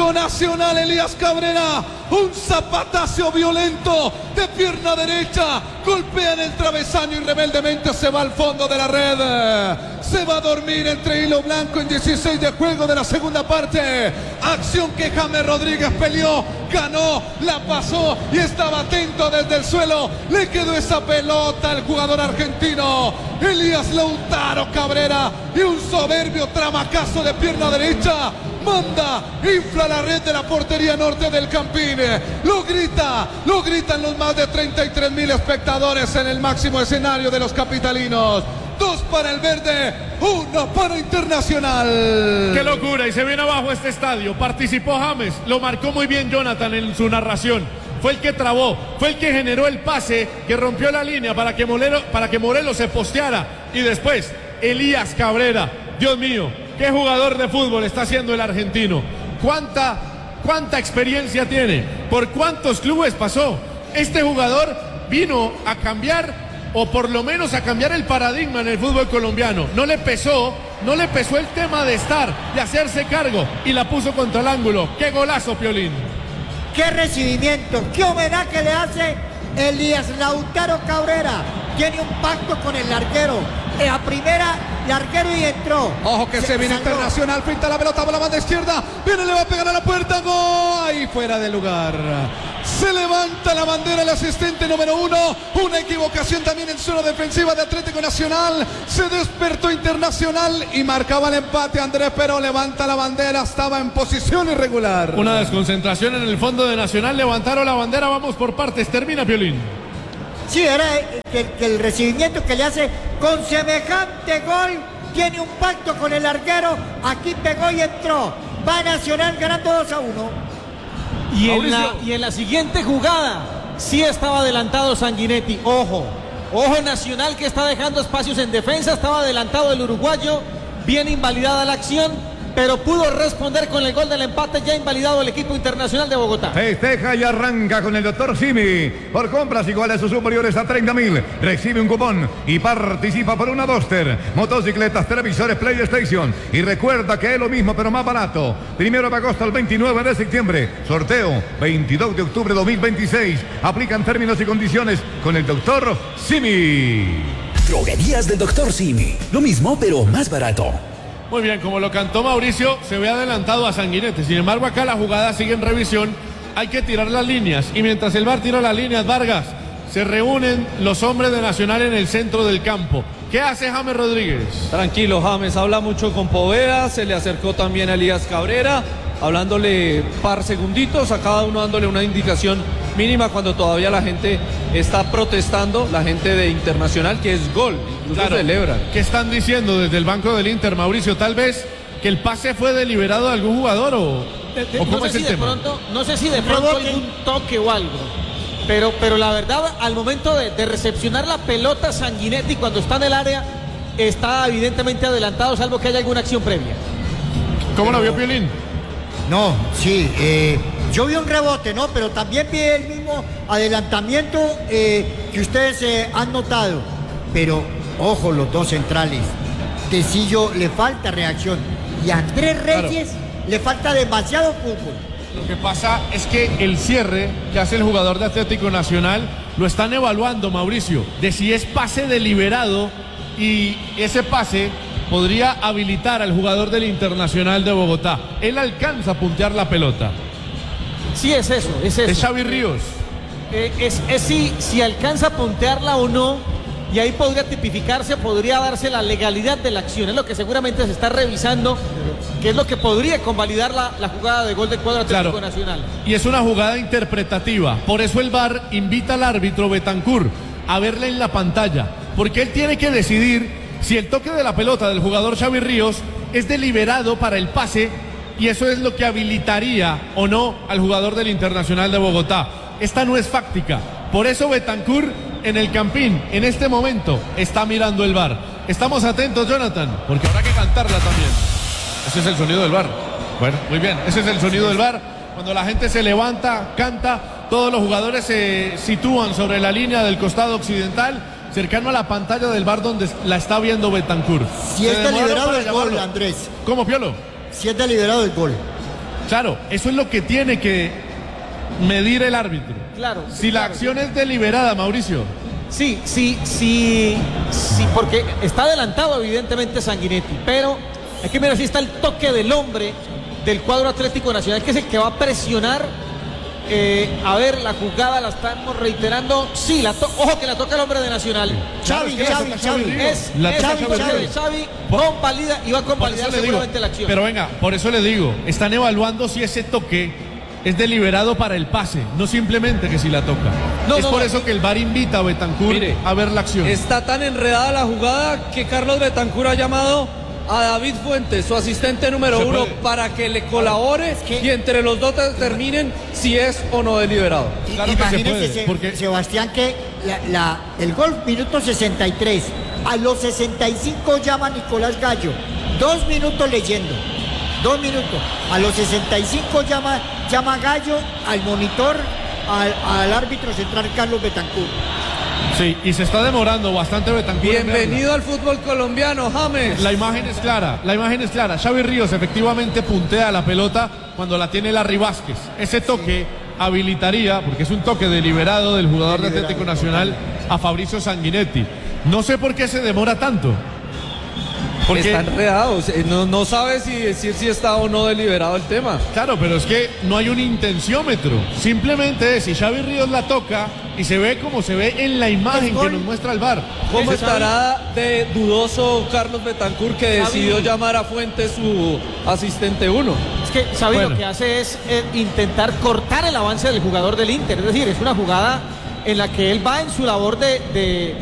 Atlético Nacional, Elías Cabrera, un zapatazo violento de pierna derecha, golpea en el travesaño y rebeldemente se va al fondo de la red. Se va a dormir entre hilo blanco en 16 de juego de la segunda parte. Acción que James Rodríguez peleó, ganó, la pasó y estaba atento desde el suelo. Le quedó esa pelota al jugador argentino Elías Lautaro Cabrera y un soberbio tramacazo de pierna derecha. Manda, infla la red de la portería norte del Campín. Lo gritan los más de 33.000 espectadores en el máximo escenario de los capitalinos. 2 para el verde, 1 para Internacional. ¡Qué locura! Y se viene abajo este estadio. Participó James, lo marcó muy bien Jonathan en su narración. Fue el que trabó, fue el que generó el pase que rompió la línea para que Morelos se posteara. Y después, Elías Cabrera. Dios mío, qué jugador de fútbol está haciendo el argentino. ¿Cuánta experiencia tiene? ¿Por cuántos clubes pasó? Este jugador vino a cambiar, o por lo menos a cambiar el paradigma en el fútbol colombiano. No le pesó el tema de estar, de hacerse cargo, y la puso contra el ángulo. ¡Qué golazo, Piolín! ¡Qué recibimiento! ¡Qué homenaje le hace Elías Lautaro Cabrera! Tiene un pacto con el larguero. A primera, larguero y entró. Ojo que se viene Internacional, pinta la pelota por la banda izquierda. Viene, le va a pegar a la puerta. ¡Gol! Ahí fuera de lugar. Se levanta la bandera el asistente número 1. Una equivocación también en zona defensiva de Atlético Nacional. Se despertó Internacional y marcaba el empate. Andrés, pero levanta la bandera. Estaba en posición irregular. Una desconcentración en el fondo de Nacional. Levantaron la bandera. Vamos por partes. Termina, Piolín. Sí, era que el recibimiento que le hace con semejante gol. Tiene un pacto con el larguero. Aquí pegó y entró. Va Nacional ganando 2-1. Y en la siguiente jugada sí estaba adelantado Sanguinetti. Ojo Nacional, que está dejando espacios en defensa. Estaba adelantado el uruguayo. Bien invalidada la acción, pero pudo responder con el gol del empate, ya invalidado el equipo Internacional de Bogotá. Festeja y arranca con el doctor Simi. Por compras iguales o superiores a 30.000, recibe un cupón y participa por una Duster, motocicletas, televisores, PlayStation. Y recuerda que es lo mismo pero más barato. 1 de agosto al 29 de septiembre. Sorteo 22 de octubre de 2026. Aplican términos y condiciones con el doctor Simi. Droguerías del doctor Simi. Lo mismo pero más barato. Muy bien, como lo cantó Mauricio, se ve adelantado a Sanguinetti. Sin embargo, acá la jugada sigue en revisión. Hay que tirar las líneas. Y mientras el VAR tira las líneas, Vargas, se reúnen los hombres de Nacional en el centro del campo. ¿Qué hace James Rodríguez? Tranquilo, James habla mucho con Poveda. Se le acercó también a Elías Cabrera, hablándole par segunditos, a cada uno dándole una indicación mínima cuando todavía la gente está protestando, la gente de Internacional, que es gol, incluso claro, celebran. ¿Qué están diciendo desde el banco del Inter, Mauricio? Tal vez que el pase fue deliberado de algún jugador o cómo es el tema. No sé si de pronto algún toque o algo, pero la verdad, al momento de recepcionar la pelota, Sanguinetti, cuando está en el área, está evidentemente adelantado, salvo que haya alguna acción previa. ¿Cómo lo vio Piolín? No, sí, yo vi un rebote, ¿no? Pero también vi el mismo adelantamiento que ustedes han notado. Pero, ojo, los dos centrales. Tecillo le falta reacción. Y a Andrés Reyes le falta demasiado fútbol. Lo que pasa es que el cierre que hace el jugador de Atlético Nacional lo están evaluando, Mauricio, de si es pase deliberado y ese pase podría habilitar al jugador del Internacional de Bogotá. Él alcanza a puntear la pelota. Sí, es eso. Es Xavi Ríos. Es si alcanza a puntearla o no, y ahí podría tipificarse, podría darse la legalidad de la acción. Es lo que seguramente se está revisando, que es lo que podría convalidar la jugada de gol del cuadro Atlético Nacional. Y es una jugada interpretativa. Por eso el VAR invita al árbitro Betancur a verla en la pantalla, porque él tiene que decidir si el toque de la pelota del jugador Xavi Ríos es deliberado para el pase, y eso es lo que habilitaría o no al jugador del Internacional de Bogotá. Esta no es fáctica. Por eso Betancur en el Campín, en este momento, está mirando el VAR. Estamos atentos, Jonathan, porque habrá que cantarla también. Ese es el sonido del VAR. Bueno, muy bien, ese es el sonido del VAR. Cuando la gente se levanta, canta, todos los jugadores se sitúan sobre la línea del costado occidental, cercano a la pantalla del VAR donde la está viendo Betancur. Si es deliberado el gol, Andrés. ¿Cómo, Piolo? Si es deliberado el gol. Claro, eso es lo que tiene que medir el árbitro. Claro. Si la acción es deliberada, Mauricio. Sí, porque está adelantado evidentemente Sanguinetti, pero hay que mirar si está el toque del hombre del cuadro Atlético Nacional, que es el que va a presionar. A ver, la jugada la estamos reiterando. Sí, ojo que la toca el hombre de Nacional. Xavi. Es Xavi, convalida y va a convalidar seguramente la acción. Pero venga, por eso le digo, están evaluando si ese toque es deliberado para el pase, no simplemente que si la toca. Por eso que el VAR invita a Betancur a ver la acción. Está tan enredada la jugada que Carlos Betancur ha llamado a David Fuentes, su asistente número 1, para que le colabore y entre los dos determinen si es o no deliberado. Claro, imagínese, porque Sebastián, que el gol minuto 63, a los 65 llama Nicolás Gallo, 2 minutos leyendo, 2 minutos, a los 65 llama Gallo al monitor, al árbitro central Carlos Betancur. Sí, y se está demorando bastante Betancur. Bienvenido al fútbol colombiano, James. La imagen es clara. Xavi Ríos efectivamente puntea la pelota cuando la tiene Larry Vázquez. Ese toque habilitaría, porque es un toque deliberado del jugador de Atlético Nacional, a Fabricio Sanguinetti. No sé por qué se demora tanto. Porque está enredado, no sabe si decir si está o no deliberado el tema. Claro, pero es que no hay un intenciómetro. Simplemente si Xavi Ríos la toca y se ve como se ve en la imagen que nos muestra el VAR. ¿Cómo estará de dudoso Carlos Betancur, que decidió llamar a Fuentes, su asistente 1? Es que Xavi lo que hace es intentar cortar el avance del jugador del Inter. Es decir, es una jugada en la que él va en su labor de